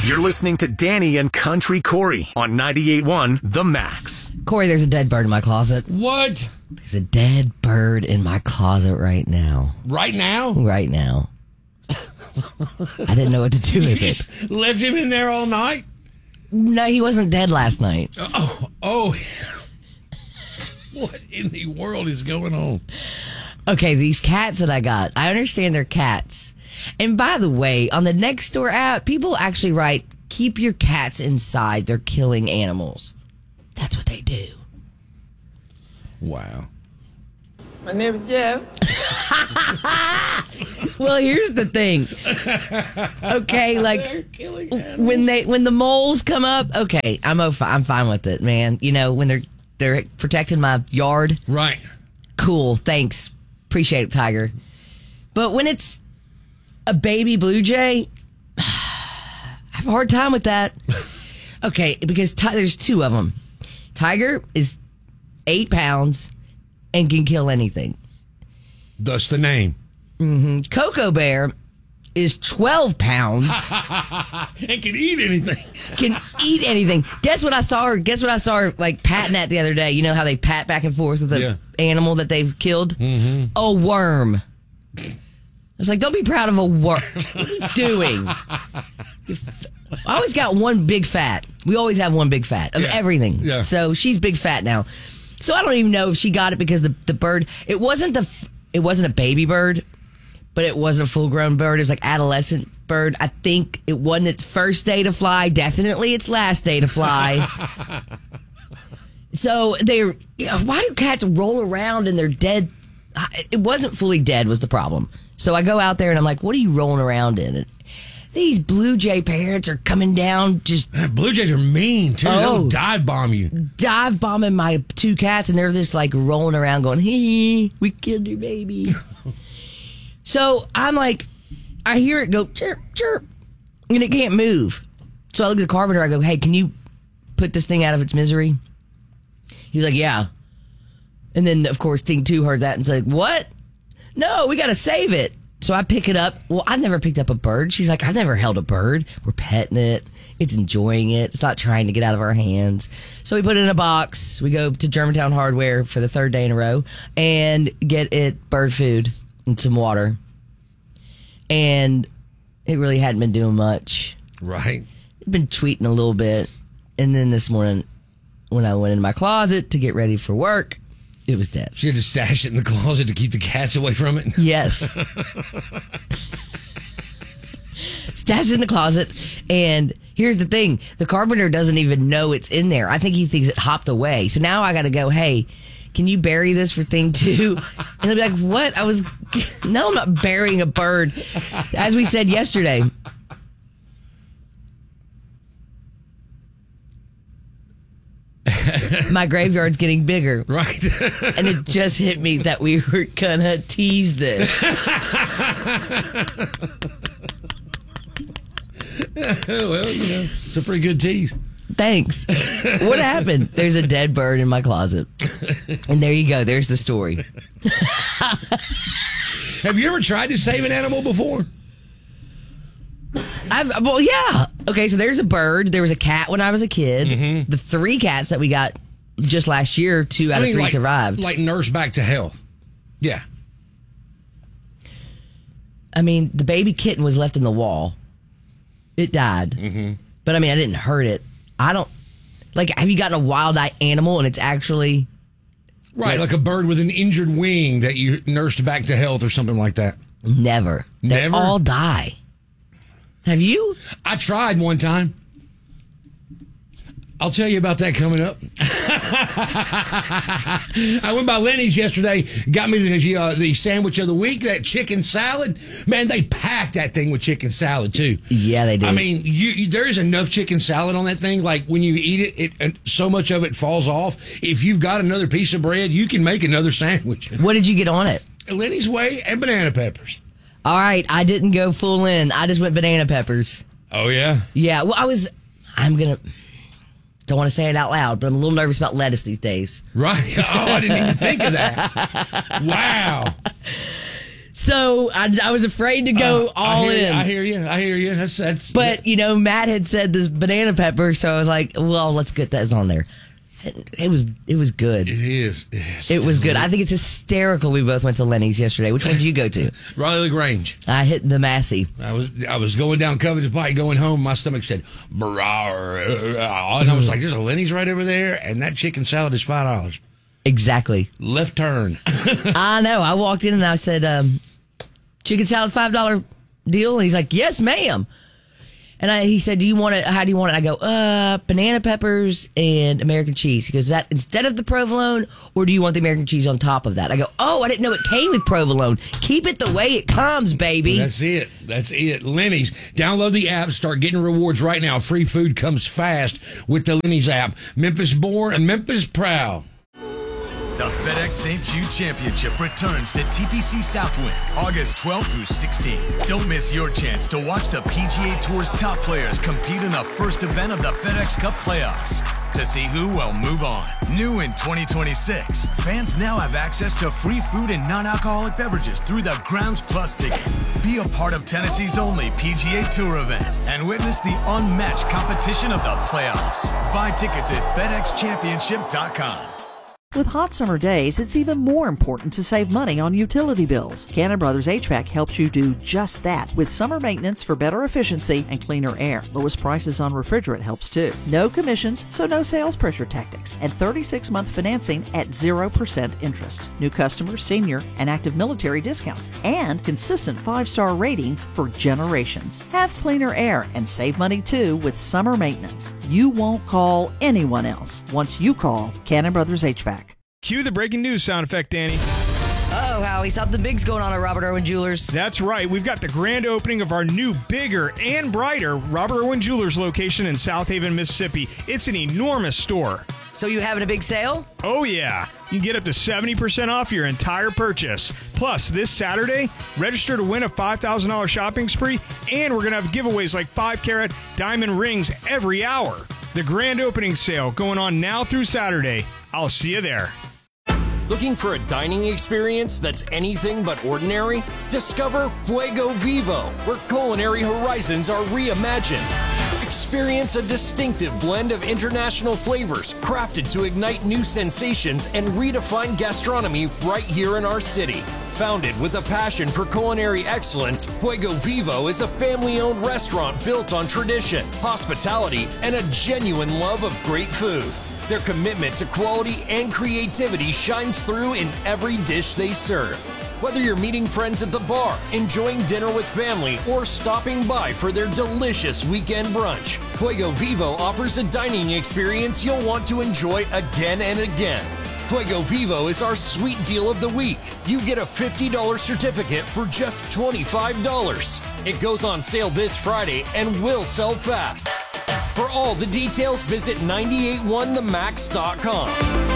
You're listening to Danny and Country Corey on 98.1 The Max. Corey, there's a dead bird in my closet. What? There's a dead bird in my closet right now. Right now? Right now. I didn't know what to do with it. Just left him in there all night? No, he wasn't dead last night. Oh. What in the world is going on? Okay, these cats that I got, I understand they're cats. And by the way, on the Nextdoor app, people actually write, keep your cats inside. They're killing animals. That's what they do. Wow. My name is Jeff. Well, here's the thing. Okay, like when the moles come up, okay, I'm fine with it, man. You know, when they're protecting my yard. Right. Cool, thanks. Appreciate it, Tiger. But when it's a baby blue jay, I have a hard time with that. Okay, because there's two of them. Tiger is 8 pounds and can kill anything. Thus the name. Mm-hmm. Coco Bear is 12 pounds. And can eat anything. Can eat anything. Guess what I saw her like patting at the other day? You know how they pat back and forth with the animal that they've killed? Mm-hmm. A worm. I was like, don't be proud of a worm. What are you doing? I always got one big fat. We always have one big fat of everything. Yeah. So she's big fat now. So I don't even know if she got it because the bird, it wasn't a baby bird, but it was a full grown bird. It was like adolescent bird. I think it wasn't its first day to fly. Definitely its last day to fly. So why do cats roll around and they're dead? It wasn't fully dead was the problem. So I go out there and I'm like, what are you rolling around in? And these blue jay parents are coming down just... Blue jays are mean, too. They'll dive bomb you. Dive bombing my two cats, and they're just like rolling around going, hee, we killed your baby. So I'm like, I hear it go, chirp, chirp, and it can't move. So I look at the carpenter, I go, hey, can you put this thing out of its misery? He's like, yeah. And then, of course, Ting 2 heard that and said, what? No, we got to save it. So I pick it up. Well, I never picked up a bird. She's like, I've never held a bird. We're petting it. It's enjoying it. It's not trying to get out of our hands. So we put it in a box. We go to Germantown Hardware for the third day in a row and get it bird food and some water. And it really hadn't been doing much. Right. It'd been tweeting a little bit. And then this morning, when I went in my closet to get ready for work, it was dead. She had to stash it in the closet to keep the cats away from it? Yes. Stash it in the closet. And here's the thing. The carpenter doesn't even know it's in there. I think he thinks it hopped away. So now I got to go, hey, can you bury this for Thing 2? And they'll be like, what? No, I'm not burying a bird. As we said yesterday. My graveyard's getting bigger. Right. And it just hit me that we were gonna tease this. Well, it's a pretty good tease. Thanks. What happened? There's a dead bird in my closet. And there you go. There's the story. Have you ever tried to save an animal before? Well, yeah. Okay, so there's a bird. There was a cat when I was a kid. Mm-hmm. The 3 cats that we got just last year, 2 out of 3 survived. Like nursed back to health. Yeah. I mean, the baby kitten was left in the wall. It died. Mm-hmm. But I mean, I didn't hurt it. I don't... Like, have you gotten a wild animal and it's actually... Right, like a bird with an injured wing that you nursed back to health or something like that? Never. They all die. Have you? I tried one time. I'll tell you about that coming up. I went by Lenny's yesterday, got me the sandwich of the week, that chicken salad. Man, they packed that thing with chicken salad, too. Yeah, they do. I mean, there is enough chicken salad on that thing. Like, when you eat it, so much of it falls off. If you've got another piece of bread, you can make another sandwich. What did you get on it? Lenny's Way and banana peppers. All right, I didn't go full in. I just went banana peppers. Oh, yeah? Yeah, well, don't want to say it out loud, but I'm a little nervous about lettuce these days. Right. Oh, I didn't even think of that. Wow. So I was afraid to go all in. I hear you. That's. But, Matt had said this banana pepper, so I was like, well, let's get that on there. It was good. It is. It was good. I think it's hysterical. We both went to Lenny's yesterday. Which one did you go to? Raleigh LaGrange. I hit the Massey. I was going down Covington Pike, going home. My stomach said, "Brawr," and I was like, "There's a Lenny's right over there, and that chicken salad is $5." Exactly. Left turn. I know. I walked in and I said, "Chicken salad $5 deal?" And he's like, "Yes, ma'am." And he said, "Do you want it? How do you want it?" I go, banana peppers and American cheese. He goes, "Is that instead of the provolone, or do you want the American cheese on top of that?" I go, "Oh, I didn't know it came with provolone. Keep it the way it comes, baby." That's it. Lenny's. Download the app. Start getting rewards right now. Free food comes fast with the Lenny's app. Memphis born and Memphis proud. The FedEx St. Jude Championship returns to TPC Southwind August 12th through 16th. Don't miss your chance to watch the PGA Tour's top players compete in the first event of the FedEx Cup playoffs. To see who will move on. New in 2026, fans now have access to free food and non-alcoholic beverages through the Grounds Plus ticket. Be a part of Tennessee's only PGA Tour event and witness the unmatched competition of the playoffs. Buy tickets at FedExChampionship.com. With hot summer days, it's even more important to save money on utility bills. Cannon Brothers HVAC helps you do just that with summer maintenance for better efficiency and cleaner air. Lowest prices on refrigerant helps too. No commissions, so no sales pressure tactics. And 36-month financing at 0% interest. New customers, senior, and active military discounts. And consistent 5-star ratings for generations. Have cleaner air and save money too with summer maintenance. You won't call anyone else once you call Cannon Brothers HVAC. Cue the breaking news sound effect, Danny. Oh, Howie, something big's going on at Robert Irwin Jewelers. That's right. We've got the grand opening of our new, bigger, and brighter Robert Irwin Jewelers location in South Haven, Mississippi. It's an enormous store. So you having a big sale? Oh, yeah. You can get up to 70% off your entire purchase. Plus, this Saturday, register to win a $5,000 shopping spree, and we're going to have giveaways like 5-carat diamond rings every hour. The grand opening sale going on now through Saturday. I'll see you there. Looking for a dining experience that's anything but ordinary? Discover Fuego Vivo, where culinary horizons are reimagined. Experience a distinctive blend of international flavors crafted to ignite new sensations and redefine gastronomy right here in our city. Founded with a passion for culinary excellence, Fuego Vivo is a family-owned restaurant built on tradition, hospitality, and a genuine love of great food. Their commitment to quality and creativity shines through in every dish they serve. Whether you're meeting friends at the bar, enjoying dinner with family, or stopping by for their delicious weekend brunch, Fuego Vivo offers a dining experience you'll want to enjoy again and again. Fuego Vivo is our sweet deal of the week. You get a $50 certificate for just $25. It goes on sale this Friday and will sell fast. For all the details, visit 981themax.com.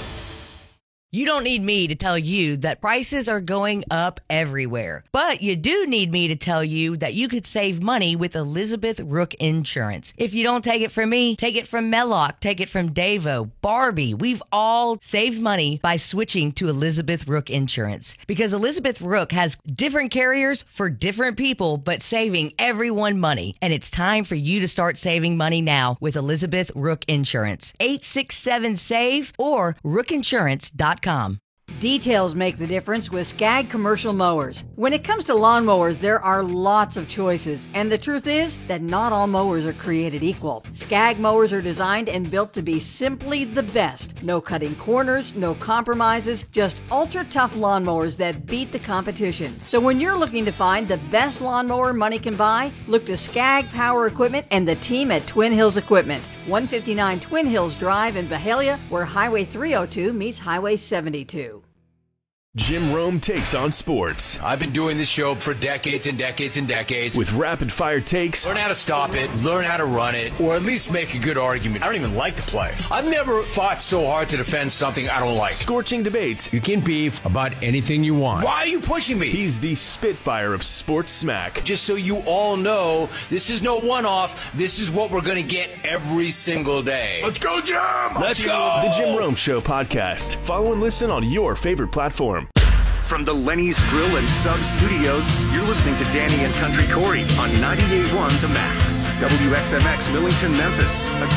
You don't need me to tell you that prices are going up everywhere. But you do need me to tell you that you could save money with Elizabeth Rook Insurance. If you don't take it from me, take it from Mellock, take it from Davo, Barbie. We've all saved money by switching to Elizabeth Rook Insurance. Because Elizabeth Rook has different carriers for different people, but saving everyone money. And it's time for you to start saving money now with Elizabeth Rook Insurance. 867-SAVE or rookinsurance.com. Details make the difference with Skag Commercial Mowers. When it comes to lawnmowers, there are lots of choices, and the truth is that not all mowers are created equal. Skag mowers are designed and built to be simply the best. No cutting corners, no compromises, just ultra-tough lawnmowers that beat the competition. So when you're looking to find the best lawnmower money can buy, look to Skag Power Equipment and the team at Twin Hills Equipment, 159 Twin Hills Drive in Byhalia, where Highway 302 meets Highway 72. Jim Rome takes on sports. I've been doing this show for decades and decades and decades. With rapid-fire takes. Learn how to stop it, learn how to run it, or at least make a good argument. I don't even like to play. I've never fought so hard to defend something I don't like. Scorching debates. You can beef about anything you want. Why are you pushing me? He's the Spitfire of sports smack. Just so you all know, this is no one-off. This is what we're going to get every single day. Let's go, Jim! Let's go! The Jim Rome Show podcast. Follow and listen on your favorite platform. From the Lenny's Grill and Sub Studios, you're listening to Danny and Country Corey on 98.1 The Max. WXMX Millington, Memphis.